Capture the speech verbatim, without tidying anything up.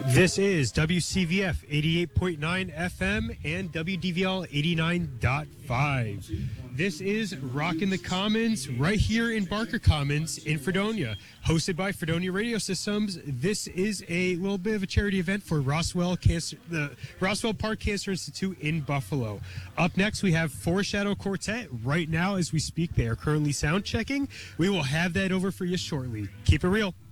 This is W C V F eighty-eight point nine F M and W D V L eighty-nine point five. This is Rockin' the Commons right here in Barker Commons in Fredonia, hosted by Fredonia Radio Systems. This is a little bit of a charity event for Roswell Cancer, the Roswell Park Cancer Institute in Buffalo. Up next, we have Foreshadow Quartet. Right now, as we speak, they are currently sound checking. We will have that over for you shortly. Keep it real.